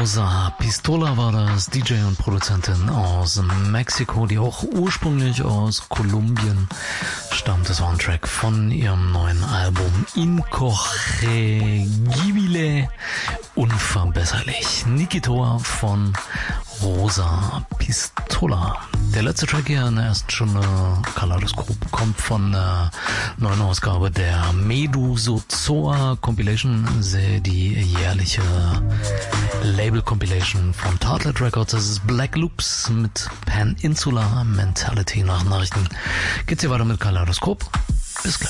Rosa Pistola war das, DJ und Produzentin aus Mexiko, die auch ursprünglich aus Kolumbien stammt. Das war ein Track von ihrem neuen Album Incorregibile, unverbesserlich. Nikitoa von Rosa Pistola. Der letzte Track hier in der ersten Stunde, Kaleidoskop, kommt von der neuen Ausgabe der Medusozoa Compilation, die jährliche Label-Compilation von Tartlet Records. Das ist Black Loops mit Peninsula Mentality. Nach Nachrichten geht's hier weiter mit Kaleidoskop. Bis gleich.